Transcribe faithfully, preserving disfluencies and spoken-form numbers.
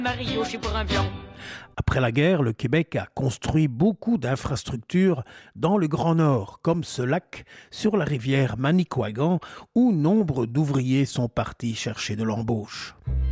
Mario, je suis pour un pion. Après la guerre, le Québec a construit beaucoup d'infrastructures dans le Grand Nord, comme ce lac sur la rivière Manicouagan, où nombre d'ouvriers sont partis chercher de l'embauche.